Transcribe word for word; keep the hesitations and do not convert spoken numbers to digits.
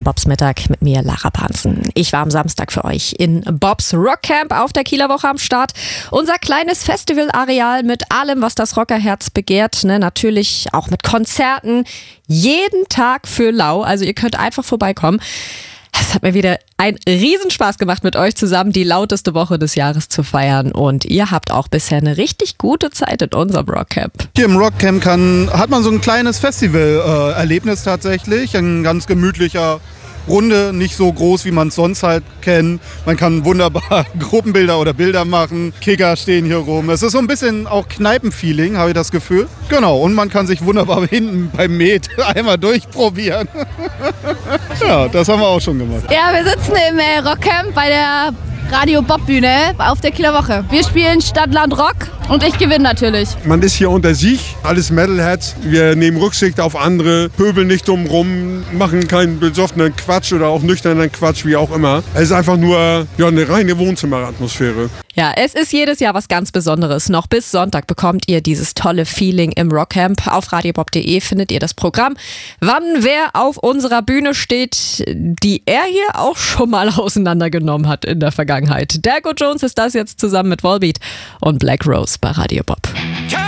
Bobs Mittag mit mir, Lara Pahnsen. Ich war am Samstag für euch in Bobs Rockcamp auf der Kieler Woche am Start. Unser kleines Festivalareal mit allem, was das Rockerherz begehrt. Ne? Natürlich auch mit Konzerten. Jeden Tag für lau. Also ihr könnt einfach vorbeikommen. Es hat mir wieder einen Riesenspaß gemacht, mit euch zusammen die lauteste Woche des Jahres zu feiern. Und ihr habt auch bisher eine richtig gute Zeit in unserem Rockcamp. Hier im Rockcamp kann, hat man so ein kleines Festival-Erlebnis tatsächlich. Ein ganz gemütlicher Runde, nicht so groß, wie man es sonst halt kennt. Man kann wunderbar Gruppenbilder oder Bilder machen. Kicker stehen hier rum. Es ist so ein bisschen auch Kneipenfeeling, habe ich das Gefühl. Genau, und man kann sich wunderbar hinten beim Met einmal durchprobieren. Ja, das haben wir auch schon gemacht. Ja, wir sitzen im äh, Rockcamp bei der Radio Bob Bühne auf der Kieler Woche. Wir spielen Stadt, Land, Rock und ich gewinne natürlich. Man ist hier unter sich, alles Metalheads. Wir nehmen Rücksicht auf andere, pöbeln nicht dumm rum, machen keinen besoffenen Quatsch oder auch nüchternen Quatsch, wie auch immer. Es ist einfach nur ja, eine reine Wohnzimmeratmosphäre. Ja, es ist jedes Jahr was ganz Besonderes. Noch bis Sonntag bekommt ihr dieses tolle Feeling im Rockcamp. Auf radiobob punkt de findet ihr das Programm. Wann wer auf unserer Bühne steht, die er hier auch schon mal auseinandergenommen hat in der Vergangenheit. Dergo Jones ist das jetzt zusammen mit Volbeat und Black Rose bei Radio Bob.